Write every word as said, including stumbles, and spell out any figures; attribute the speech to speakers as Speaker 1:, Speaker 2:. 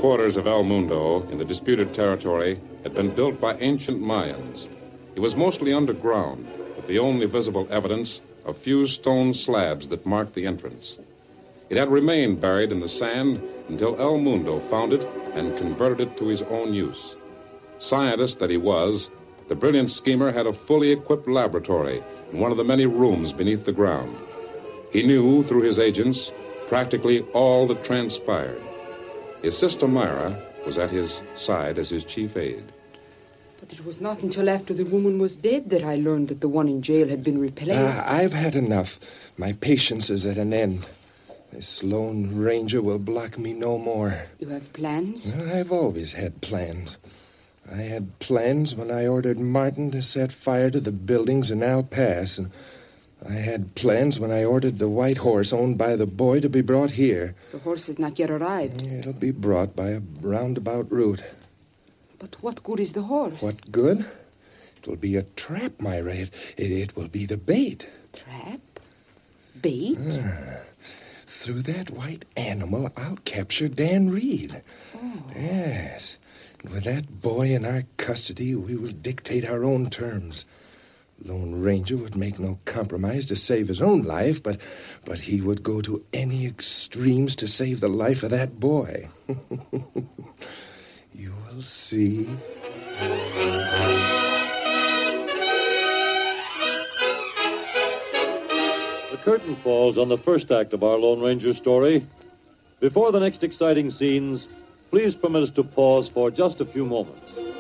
Speaker 1: headquarters of El Mundo in the disputed territory had been built by ancient Mayans. It was mostly underground, with the only visible evidence of few stone slabs that marked the entrance. It had remained buried in the sand until El Mundo found it and converted it to his own use. Scientist that he was, the brilliant schemer had a fully equipped laboratory in one of the many rooms beneath the ground. He knew, through his agents, practically all that transpired. His sister Myra was at his side as his chief aide.
Speaker 2: But it was not until after the woman was dead that I learned that the one in jail had been replaced.
Speaker 3: Uh, I've had enough. My patience is at an end. This Lone Ranger will block me no more.
Speaker 2: You have plans?
Speaker 3: Well, I've always had plans. I had plans when I ordered Martin to set fire to the buildings in Al Pass, and I had plans when I ordered the white horse owned by the boy to be brought here.
Speaker 2: The horse has not yet arrived.
Speaker 3: It'll be brought by a roundabout route.
Speaker 2: But what good is the horse?
Speaker 3: What good? It will be a trap, Myra. It, it, it will be the bait.
Speaker 2: Trap? Bait?
Speaker 3: Ah. Through that white animal, I'll capture Dan Reed.
Speaker 2: Oh.
Speaker 3: Yes. And with that boy in our custody, we will dictate our own terms. Lone Ranger would make no compromise to save his own life, but but he would go to any extremes to save the life of that boy. You will see.
Speaker 4: The curtain falls on the first act of our Lone Ranger story. Before the next exciting scenes, please permit us to pause for just a few moments.